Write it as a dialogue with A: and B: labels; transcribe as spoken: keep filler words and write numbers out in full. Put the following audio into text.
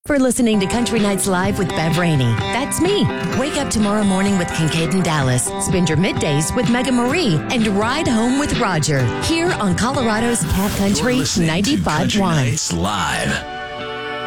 A: For listening to Country Nights Live with Bev Rainey. That's me. Wake up tomorrow morning with Kincaid and Dallas. Spend your middays with Mega Marie and ride home with Roger. Here on Colorado's Cat Country ninety-five point one.
B: Country Nights Live.